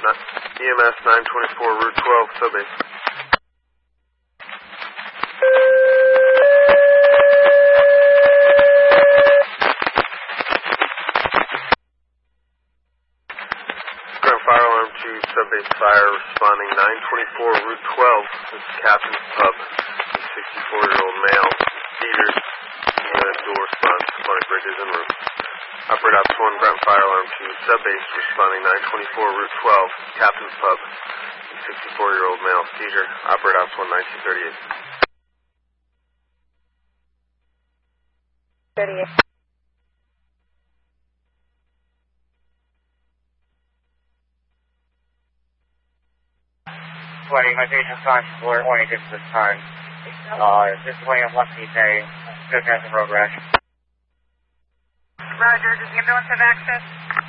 EMS 924, Route 12, Subbase. Ground fire alarm to Subbase fire, responding 924, Route 12. This is Captain's Pub. 64-year-old male, seizures, unit dual response, chronic bridges en route. Operate Ops 1, ground fire alarm to Subbase, responding 924, Route 12, Captain's Pub. 64-year-old male, seizure. Operate Ops 1, 1938. 38. My patient's on floor 26 this time. This William Lefty Day, good Road Rash. Roger, does the ambulance have access?